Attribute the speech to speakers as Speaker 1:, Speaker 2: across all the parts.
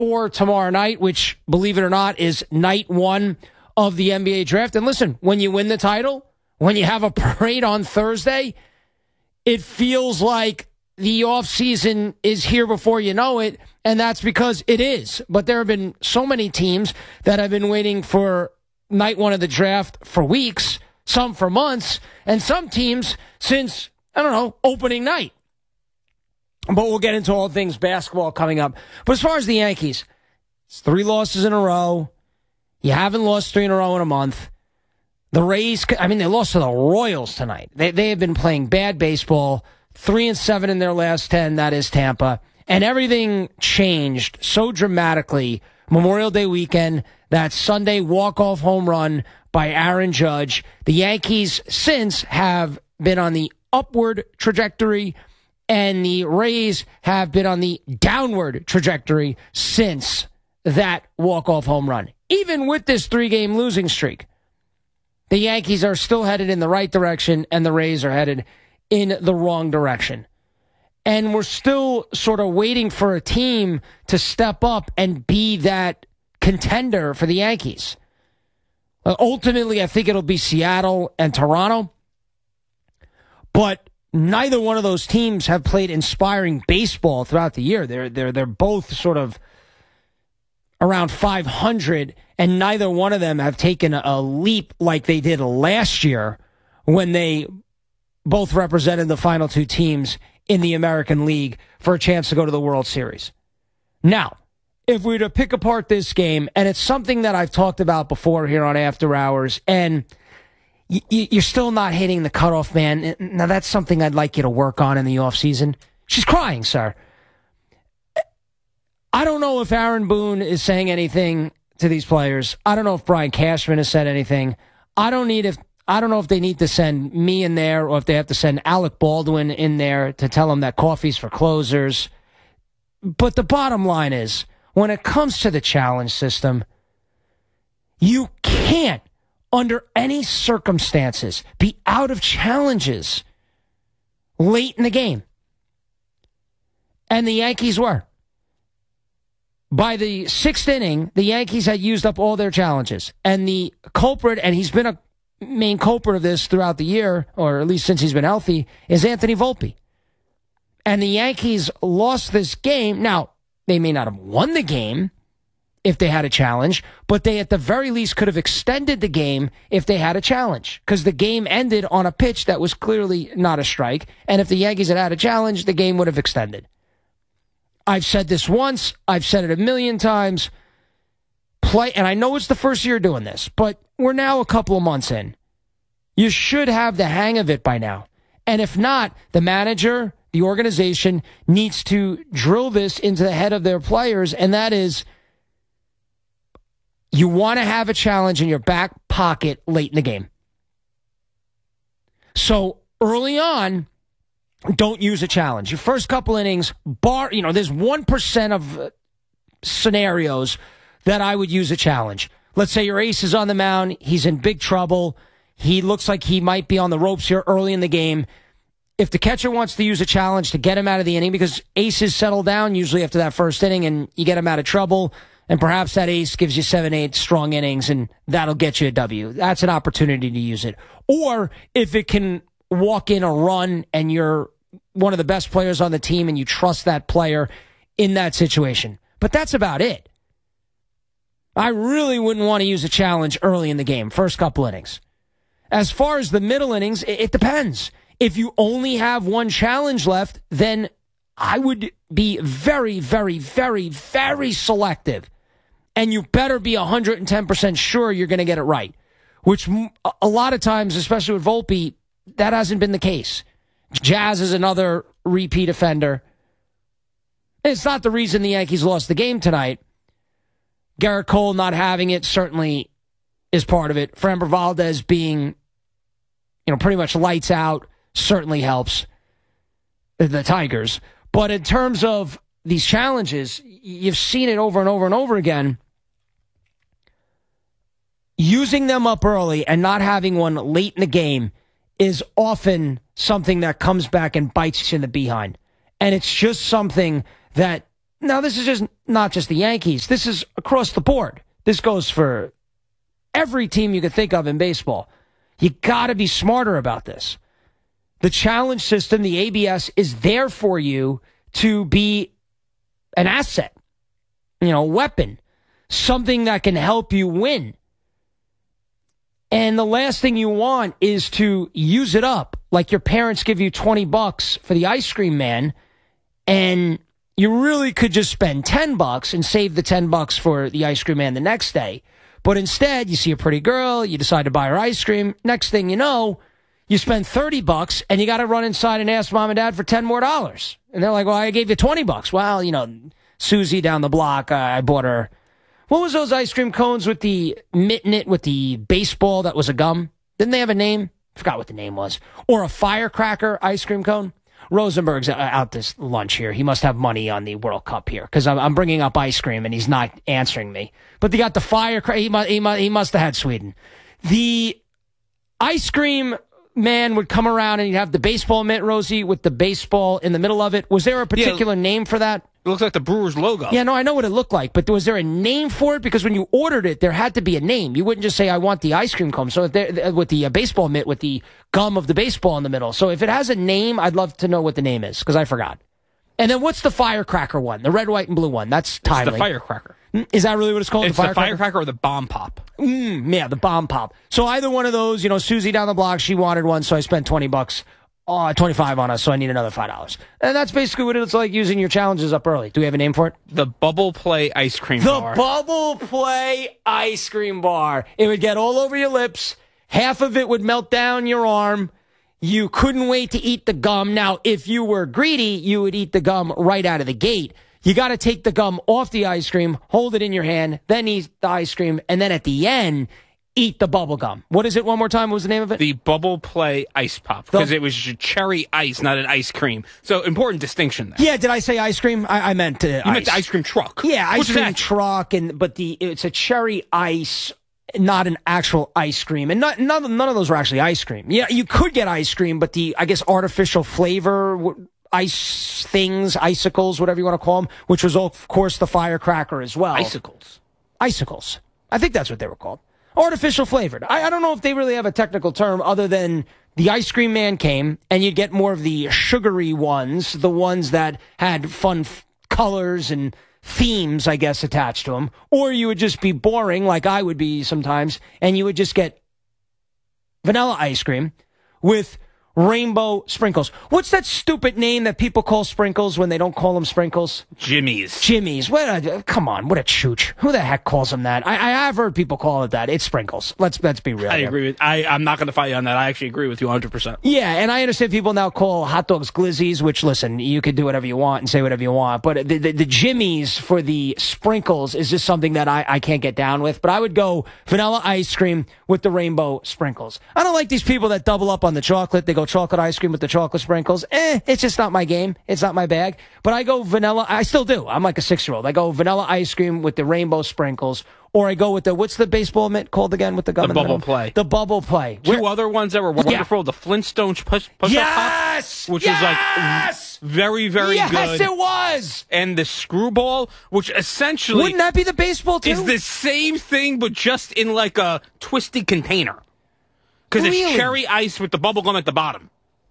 Speaker 1: for tomorrow night, which, believe it or not, is night one of the NBA draft. And listen, when you win the title, when you have a parade on Thursday, it feels like the offseason is here before you know it, and that's because it is. But there have been so many teams that have been waiting for night one of the draft for weeks, some for months, and some teams since, I don't know, opening night. But we'll get into all things basketball coming up. But as far as the Yankees, it's 3 losses in a row. You haven't lost 3 in a row in a month. The Rays, I mean, they lost to the Royals tonight. They have been playing bad baseball, 3-7 in their last 10, that is Tampa. And everything changed so dramatically Memorial Day weekend, that Sunday walk-off home run by Aaron Judge. The Yankees since have been on the upward trajectory, and the Rays have been on the downward trajectory since that walk-off home run. Even with this 3-game losing streak, the Yankees are still headed in the right direction, and the Rays are headed in the wrong direction. And we're still sort of waiting for a team to step up and be that contender for the Yankees. Ultimately, I think it'll be Seattle and Toronto. But neither one of those teams have played inspiring baseball throughout the year. They're both sort of around 500, and neither one of them have taken a leap like they did last year when they both represented the final 2 teams in the American League for a chance to go to the World Series. Now, if we were to pick apart this game, and it's something that I've talked about before here on After Hours, and you're still not hitting the cutoff, man. Now, that's something I'd like you to work on in the offseason. She's crying, sir. I don't know if Aaron Boone is saying anything to these players. I don't know if Brian Cashman has said anything. I don't know if they need to send me in there or if they have to send Alec Baldwin in there to tell them that coffee's for closers. But the bottom line is, when it comes to the challenge system, you can't, under any circumstances, be out of challenges late in the game. And the Yankees were. By the 6th inning, the Yankees had used up all their challenges. And the culprit, and he's been a main culprit of this throughout the year, or at least since he's been healthy, is Anthony Volpe. And the Yankees lost this game. Now, they may not have won the game if they had a challenge, but they at the very least could have extended the game if they had a challenge, because the game ended on a pitch that was clearly not a strike, and if the Yankees had had a challenge, the game would have extended. I've said this once, I've said it a million times, and I know it's the first year doing this, but we're now a couple of months in. You should have the hang of it by now. And if not, the manager, the organization, needs to drill this into the head of their players, and that is, you want to have a challenge in your back pocket late in the game. So early on, don't use a challenge. Your first couple innings, there's 1% of scenarios that I would use a challenge. Let's say your ace is on the mound. He's in big trouble. He looks like he might be on the ropes here early in the game. If the catcher wants to use a challenge to get him out of the inning, because aces settle down usually after that first inning and you get him out of trouble, and perhaps that ace gives you 7-8 strong innings and that'll get you a W. That's an opportunity to use it. Or if it can walk in a run and you're one of the best players on the team and you trust that player in that situation. But that's about it. I really wouldn't want to use a challenge early in the game, first couple innings. As far as the middle innings, it depends. If you only have one challenge left, then I would be very, very, very, very selective. And you better be 110% sure you're going to get it right. Which a lot of times, especially with Volpe, that hasn't been the case. Jazz is another repeat offender. It's not the reason the Yankees lost the game tonight. Garrett Cole not having it certainly is part of it. Framber Valdez being, pretty much lights out certainly helps the Tigers. But in terms of these challenges, you've seen it over and over and over again. Using them up early and not having one late in the game is often something that comes back and bites you in the behind. And it's just something that Now, this is just not just the Yankees. This is across the board. This goes for every team you could think of in baseball. You got to be smarter about this. The challenge system, the ABS, is there for you to be an asset, a weapon, something that can help you win. And the last thing you want is to use it up like your parents give you $20 for the ice cream man, and you really could just spend $10 and save the $10 for the ice cream man the next day. But instead, you see a pretty girl, you decide to buy her ice cream. Next thing you know, you spend $30 and you got to run inside and ask mom and dad for $10 more. And they're like, well, I gave you $20. Well, Susie down the block, I bought her. What was those ice cream cones with the mitt in it with the baseball that was a gum? Didn't they have a name? Forgot what the name was. Or a firecracker ice cream cone? Rosenberg's out this lunch here. He must have money on the World Cup here because I'm bringing up ice cream and he's not answering me. But they got the firecracker. He must have had Sweden. The ice cream man would come around and he'd have the baseball mitt, Rosie, with the baseball in the middle of it. Was there a particular name for that?
Speaker 2: It looks like the Brewers logo.
Speaker 1: Yeah, no, I know what it looked like, but was there a name for it? Because when you ordered it, there had to be a name. You wouldn't just say, I want the ice cream cone. So with the baseball mitt with the gum of the baseball in the middle. So if it has a name, I'd love to know what the name is, because I forgot. And then what's the firecracker one? The red, white, and blue one. That's timely.
Speaker 2: It's the firecracker.
Speaker 1: Is that really what it's called?
Speaker 2: It's the firecracker or the bomb pop.
Speaker 1: Yeah, the bomb pop. So either one of those, Susie down the block, she wanted one, so I spent $20. 25 on us, so I need another $5. And that's basically what it's like using your challenges up early. Do we have a name for it?
Speaker 2: The Bubble Play Ice Cream Bar.
Speaker 1: The Bubble Play Ice Cream Bar. It would get all over your lips. Half of it would melt down your arm. You couldn't wait to eat the gum. Now, if you were greedy, you would eat the gum right out of the gate. You got to take the gum off the ice cream, hold it in your hand, then eat the ice cream, and then at the end, eat the bubble gum. What is it one more time? What was the name of it?
Speaker 2: The Bubble Play Ice Pop. Because it was cherry ice, not an ice cream. So important distinction there.
Speaker 1: Yeah, did I say ice cream? I meant
Speaker 2: you meant the ice cream truck.
Speaker 1: Yeah, ice cream truck, but it's a cherry ice, not an actual ice cream. And none of those were actually ice cream. Yeah, you could get ice cream, but I guess artificial flavor ice things, icicles, whatever you want to call them, which was of course the firecracker as well. Icicles. I think that's what they were called. Artificial flavored. I don't know if they really have a technical term other than the ice cream man came and you'd get more of the sugary ones, the ones that had fun colors and themes, I guess, attached to them. Or you would just be boring like I would be sometimes and you would just get vanilla ice cream with rainbow sprinkles. What's that stupid name that people call sprinkles when they don't call them sprinkles?
Speaker 2: Jimmy's.
Speaker 1: Come on, what a chooch. Who the heck calls them that? I have heard people call it that. It's sprinkles. Let's be real.
Speaker 2: I agree with I'm not going to fight you on that. I actually agree with you 100%.
Speaker 1: Yeah, and I understand people now call hot dogs glizzies, which, listen, you can do whatever you want and say whatever you want, but the Jimmy's for the sprinkles is just something that I can't get down with, but I would go vanilla ice cream with the rainbow sprinkles. I don't like these people that double up on the chocolate. They go chocolate ice cream with the chocolate sprinkles. It's just not my game. It's not my bag. But I go vanilla. I still do. I'm like a 6-year-old. I go vanilla ice cream with the rainbow sprinkles. Or I go with what's the baseball mitt called again with the gum?
Speaker 2: The Bubble Play.
Speaker 1: The Bubble Play.
Speaker 2: Two other ones that were wonderful. The Flintstones push-up pop, which was like very, very good.
Speaker 1: Yes, it was.
Speaker 2: And the Screwball, which essentially...
Speaker 1: Wouldn't that be the baseball too?
Speaker 2: Is the same thing, but just in like a twisted container. Because it's cherry ice with the bubble gum at the bottom.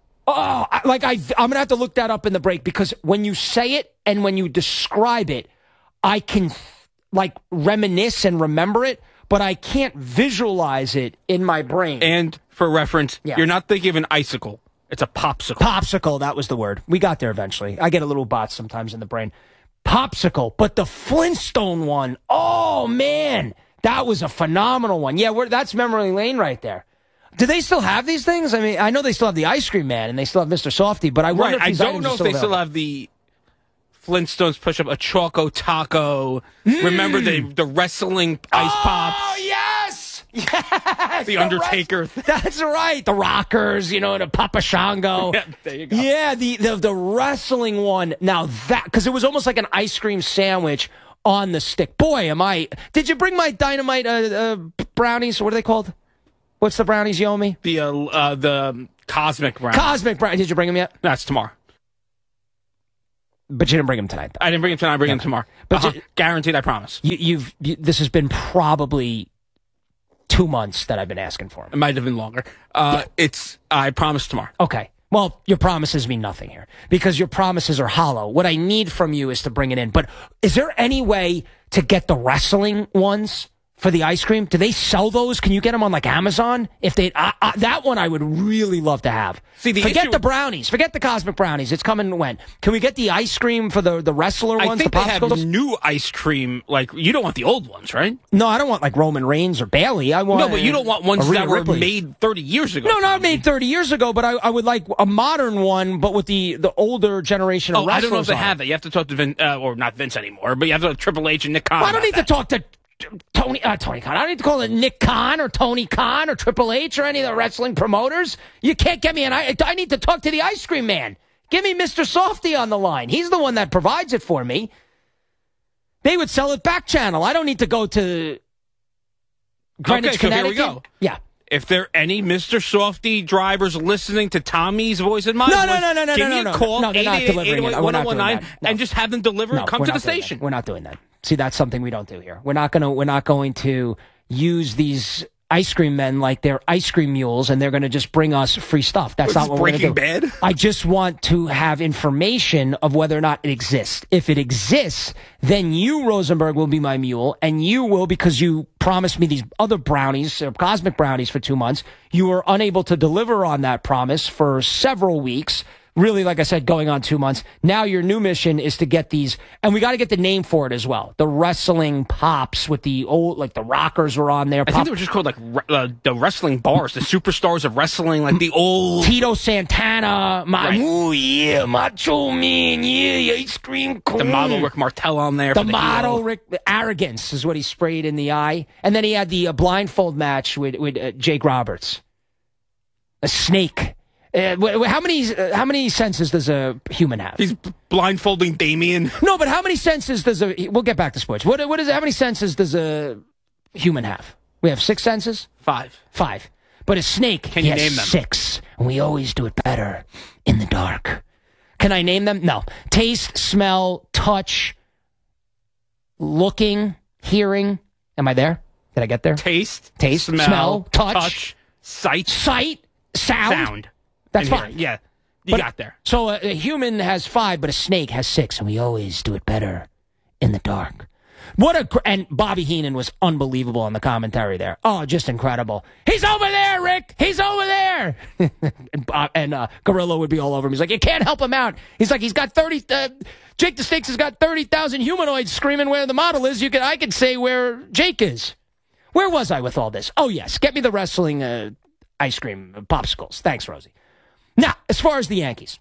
Speaker 1: Oh, I'm going to have to look that up in the break because when you say it and when you describe it, I can reminisce and remember it, but I can't visualize it in my brain.
Speaker 2: And for reference, You're not thinking of an icicle. It's a popsicle.
Speaker 1: Popsicle, that was the word. We got there eventually. I get a little bot sometimes in the brain. Popsicle, but the Flintstone one, oh man, that was a phenomenal one. Yeah, that's memory lane right there. Do they still have these things? I mean, I know they still have the Ice Cream Man and they still have Mr. Softy, but I wonder if these items are still available. I don't know if they still have
Speaker 2: the Flintstones push-up, a Choco Taco. Remember the wrestling ice pops?
Speaker 1: Oh, yes! Yes!
Speaker 2: The Undertaker.
Speaker 1: That's right. The Rockers, the Papa Shango.
Speaker 2: Yeah, there you go.
Speaker 1: Yeah, the wrestling one. Now that, because it was almost like an ice cream sandwich on the stick. Boy, did you bring my Dynamite brownies? What are they called? What's the brownies you owe me?
Speaker 2: The Cosmic brownies.
Speaker 1: Cosmic brownies. Did you bring them yet?
Speaker 2: That's tomorrow.
Speaker 1: But you didn't bring him tonight, though.
Speaker 2: I didn't bring him tonight. I bring him tomorrow. But guaranteed, I promise.
Speaker 1: This has been probably 2 months that I've been asking for him.
Speaker 2: It might have been longer. I promise tomorrow.
Speaker 1: Okay. Well, your promises mean nothing here because your promises are hollow. What I need from you is to bring it in. But is there any way to get the wrestling ones for the ice cream? Do they sell those? Can you get them on like Amazon? If they that one I would really love to have. Forget the brownies. Forget the cosmic brownies. It's coming when? Can we get the ice cream for the wrestler ones?
Speaker 2: I think they have new ice cream. Like, you don't want the old ones, right?
Speaker 1: No, I don't want like Roman Reigns or Bailey. I want
Speaker 2: but you don't want ones that were made 30 years ago.
Speaker 1: No, not made 30 years ago, but I would like a modern one, but with the older generation of wrestlers.
Speaker 2: I don't know if they have that. You have to talk to Vince, or not Vince anymore, but you have to talk to Triple H and Nick Khan.
Speaker 1: Well, I don't need to talk to Tony Khan. I don't need to call it Nick Khan or Tony Khan or Triple H or any of the wrestling promoters. You can't get me I need to talk to the ice cream man. Give me Mr. Softy on the line. He's the one that provides it for me. They would sell it back channel. I don't need to go to Greenwich, Connecticut.
Speaker 2: Here we go.
Speaker 1: Yeah.
Speaker 2: If there are any Mr. Softy drivers listening to Tommy's voice and my
Speaker 1: voice,
Speaker 2: give me a call, 888-808-1019, and just have them deliver and come to the station.
Speaker 1: We're not doing that. See, that's something we don't do here. We're not going to use these ice cream men like they're ice cream mules, and they're going to just bring us free stuff. That's not what we're going to do.
Speaker 2: Breaking Bad?
Speaker 1: I just want to have information of whether or not it exists. If it exists, then you, Rosenberg, will be my mule, and you will, because you promised me these other brownies, cosmic brownies, for 2 months. You were unable to deliver on that promise for several weeks. Really, like I said, going on 2 months. Now your new mission is to get these, and we got to get the name for it as well. The wrestling pops with the old, like the rockers were on there.
Speaker 2: I think they were just called like the wrestling bars, the superstars of wrestling, like the old
Speaker 1: Tito Santana, oh yeah, Macho Man, yeah, ice cream cone.
Speaker 2: The model Rick Martel on there.
Speaker 1: The model Rick, arrogance is what he sprayed in the eye, and then he had the blindfold match with Jake Roberts, a snake. How many senses does a human have?
Speaker 2: He's blindfolding Damien.
Speaker 1: No, but how many senses does we'll get back to sports. What is it? How many senses does a human have? We have 6 senses?
Speaker 2: 5.
Speaker 1: But a snake,
Speaker 2: Can you name them?
Speaker 1: 6. And we always do it better in the dark. Can I name them? No. Taste, smell, touch, looking, hearing. Am I there? Did I get there?
Speaker 2: Taste,
Speaker 1: smell, touch,
Speaker 2: sight,
Speaker 1: sound. That's fine.
Speaker 2: Yeah, you got there.
Speaker 1: So a human has 5, but a snake has 6, and we always do it better in the dark. And Bobby Heenan was unbelievable on the commentary there. Oh, just incredible. He's over there, Rick. He's over there. and Gorilla would be all over him. He's like, you can't help him out. He's like, he's got 30. Jake the Snakes has got 30,000 humanoids screaming where the model is. I could say where Jake is. Where was I with all this? Oh yes, get me the wrestling ice cream popsicles. Thanks, Rosie. Now, as far as the Yankees,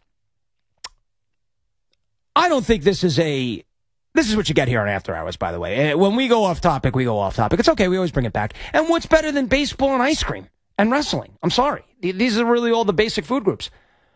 Speaker 1: I don't think this is what you get here on After Hours, by the way. When we go off topic, we go off topic. It's okay. We always bring it back. And what's better than baseball and ice cream and wrestling? I'm sorry. These are really all the basic food groups.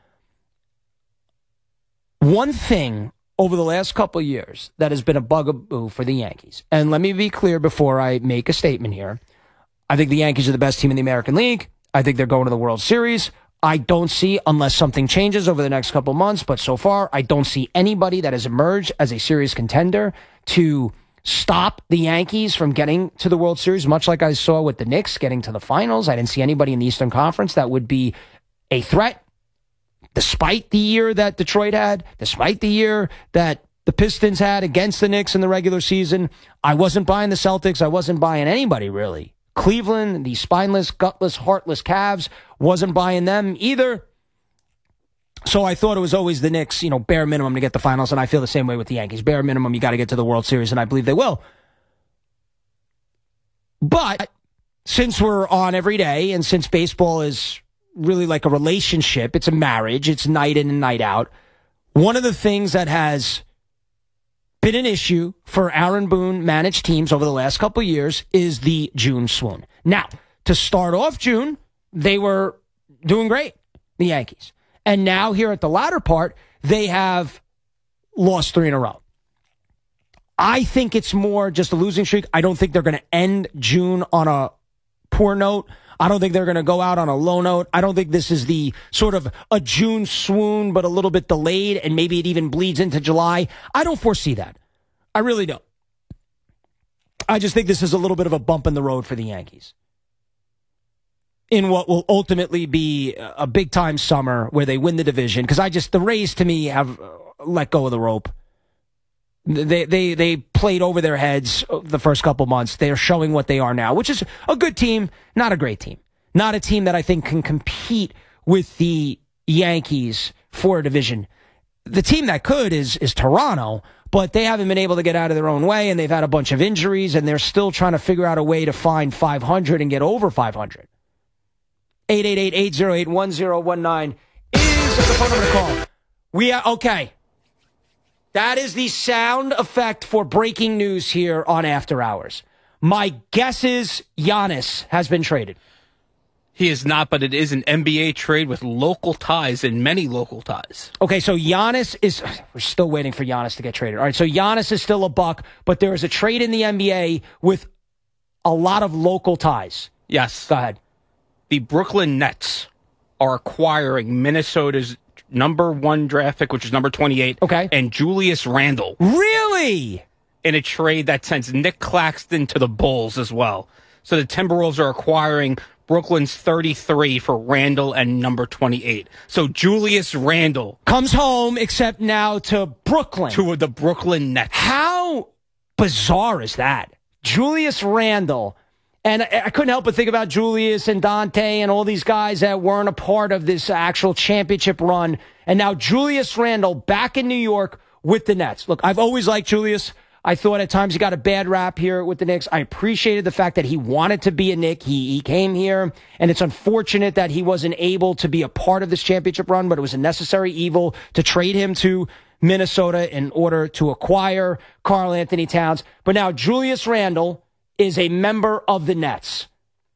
Speaker 1: One thing over the last couple of years that has been a bugaboo for the Yankees, and let me be clear before I make a statement here. I think the Yankees are the best team in the American League. I think they're going to the World Series. I don't see, unless something changes over the next couple of months, but so far, I don't see anybody that has emerged as a serious contender to stop the Yankees from getting to the World Series, much like I saw with the Knicks getting to the finals. I didn't see anybody in the Eastern Conference that would be a threat, despite the year that Detroit had, despite the year that the Pistons had against the Knicks in the regular season. I wasn't buying the Celtics. I wasn't buying anybody, really. Cleveland, the spineless, gutless, heartless Cavs, wasn't buying them either. So I thought it was always the Knicks, bare minimum to get the finals, and I feel the same way with the Yankees. Bare minimum, you got to get to the World Series, and I believe they will. But since we're on every day, and since baseball is really like a relationship, it's a marriage, it's night in and night out, one of the things that has been an issue for Aaron Boone managed teams over the last couple of years is the June swoon. Now, to start off June, they were doing great, the Yankees. And now here at the latter part, they have lost 3 in a row. I think it's more just a losing streak. I don't think they're going to end June on a poor note. I don't think they're going to go out on a low note. I don't think this is the sort of a June swoon, but a little bit delayed, and maybe it even bleeds into July. I don't foresee that. I really don't. I just think this is a little bit of a bump in the road for the Yankees in what will ultimately be a big-time summer where they win the division. Because the Rays, to me, have let go of the rope. They played over their heads the first couple months. They are showing what they are now, which is a good team, not a great team. Not a team that I think can compete with the Yankees for a division. The team that could is Toronto, but they haven't been able to get out of their own way, and they've had a bunch of injuries, and they're still trying to figure out a way to find 500 and get over 500. 888-808-1019 is the phone number to call. Okay. That is the sound effect for breaking news here on After Hours. My guess is Giannis has been traded.
Speaker 2: He is not, but it is an NBA trade with local ties and many local ties.
Speaker 1: Okay, so Giannis is... We're still waiting for Giannis to get traded. All right, so Giannis is still a Buck, but there is a trade in the NBA with a lot of local ties.
Speaker 2: Yes.
Speaker 1: Go ahead.
Speaker 2: The Brooklyn Nets are acquiring Minnesota's number 1 draft pick, which is number 28.
Speaker 1: Okay.
Speaker 2: And Julius Randle.
Speaker 1: Really?
Speaker 2: In a trade that sends Nick Claxton to the Bulls as well. So the Timberwolves are acquiring Brooklyn's 33 for Randle and number 28. So Julius Randle
Speaker 1: comes home, except now to Brooklyn.
Speaker 2: To the Brooklyn Nets.
Speaker 1: How bizarre is that? Julius Randle. And I couldn't help but think about Julius and Dante and all these guys that weren't a part of this actual championship run. And now Julius Randle back in New York with the Nets. Look, I've always liked Julius. I thought at times he got a bad rap here with the Knicks. I appreciated the fact that he wanted to be a Knick. He came here, and it's unfortunate that he wasn't able to be a part of this championship run, but it was a necessary evil to trade him to Minnesota in order to acquire Karl Anthony Towns. But now Julius Randle is a member of the Nets.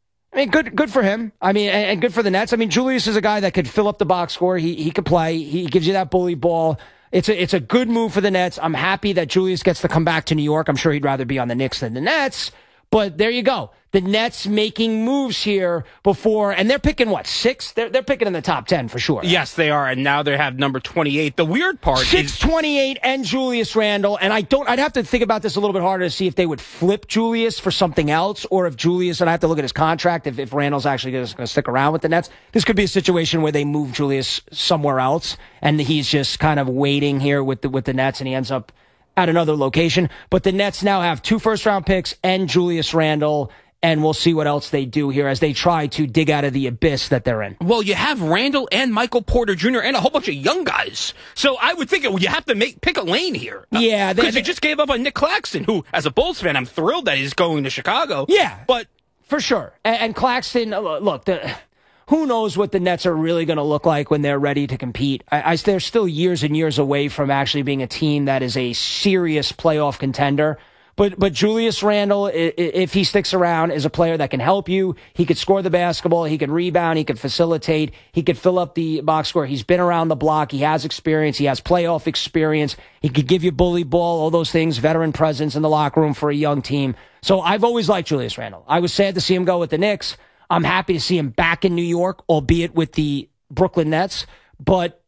Speaker 1: I mean, good for him. I mean, and good for the Nets. I mean, Julius is a guy that could fill up the box score. He could play. He gives you that bully ball. It's a good move for the Nets. I'm happy that Julius gets to come back to New York. I'm sure he'd rather be on the Knicks than the Nets. But there you go. The Nets making moves here before, and they're picking what, 6? They're picking in the top 10 for sure.
Speaker 2: Yes, they are, and now they have number 28. The weird part
Speaker 1: 628 and Julius Randle, and I'd have to think about this a little bit harder to see if they would flip Julius for something else, or if Julius, and I have to look at his contract, if Randle's actually going to stick around with the Nets. This could be a situation where they move Julius somewhere else, and he's just kind of waiting here with the Nets, and he ends up at another location. But the Nets now have 2 first-round picks and Julius Randle, and we'll see what else they do here as they try to dig out of the abyss that they're in.
Speaker 2: Well, you have Randle and Michael Porter Jr. and a whole bunch of young guys. So I would think you have to pick a lane here.
Speaker 1: Yeah.
Speaker 2: Because you just gave up on Nick Claxton, who, as a Bulls fan, I'm thrilled that he's going to Chicago.
Speaker 1: Yeah.
Speaker 2: But
Speaker 1: for sure. And Claxton, look, who knows what the Nets are really going to look like when they're ready to compete. They're still years and years away from actually being a team that is a serious playoff contender. But Julius Randle, if he sticks around, is a player that can help you. He could score the basketball. He could rebound. He could facilitate. He could fill up the box score. He's been around the block. He has experience. He has playoff experience. He could give you bully ball, all those things, veteran presence in the locker room for a young team. So I've always liked Julius Randle. I was sad to see him go with the Knicks. I'm happy to see him back in New York, albeit with the Brooklyn Nets. But,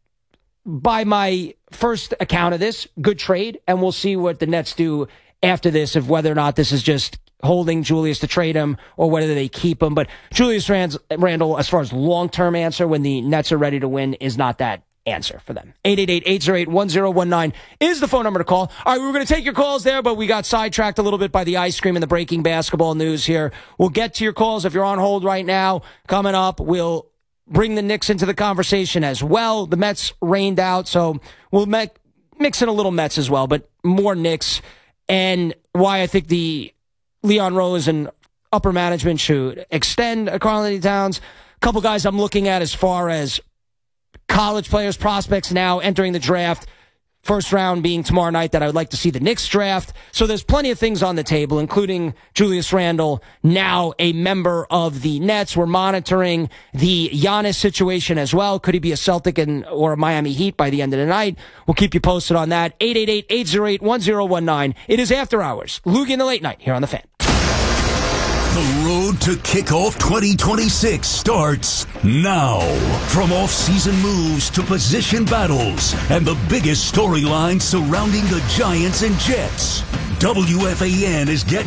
Speaker 1: by my first account of this, good trade, and we'll see what the Nets do after this, of whether or not this is just holding Julius to trade him or whether they keep him. But Julius Randle, as far as long-term answer when the Nets are ready to win, is not that answer for them. 888-808-1019 is the phone number to call. All right, we were going to take your calls there, but we got sidetracked a little bit by the ice cream and the breaking basketball news here. We'll get to your calls if you're on hold right now. Coming up, we'll bring the Knicks into the conversation as well. The Mets rained out, so we'll mix in a little Mets as well, but more Knicks. And why I think the Leon Rose and upper management should extend Karl Anthony Towns. A couple guys I'm looking at as far as college players, prospects now entering the draft. First round being tomorrow night that I would like to see the Knicks draft. So there's plenty of things on the table, including Julius Randle, now a member of the Nets. We're monitoring the Giannis situation as well. Could he be a Celtic or a Miami Heat by the end of the night? We'll keep you posted on that. 888-808-1019. It is After Hours. Loogie in the Late Night here on The Fan.
Speaker 3: The road to kickoff 2026 starts now. From off-season moves to position battles and the biggest storylines surrounding the Giants and Jets, WFAN is getting